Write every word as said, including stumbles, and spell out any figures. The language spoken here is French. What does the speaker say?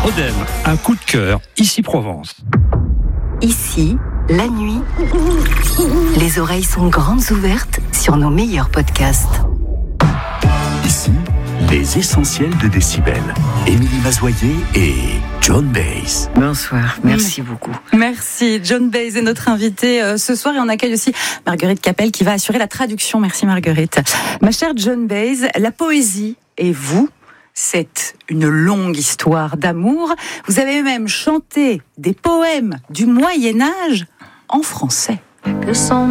Odem, un coup de cœur, ici Provence. Ici, la nuit, les oreilles sont grandes ouvertes sur nos meilleurs podcasts. Ici, les essentiels de Décibel. Émilie Mazoyer et John Baez. Bonsoir, merci mmh. beaucoup. Merci, John Baez est notre invité euh, ce soir et on accueille aussi Marguerite Capel qui va assurer la traduction. Merci Marguerite. Ma chère John Baez, la poésie et vous, c'est une longue histoire d'amour. Vous avez même chanté des poèmes du Moyen-Âge en français. Que sont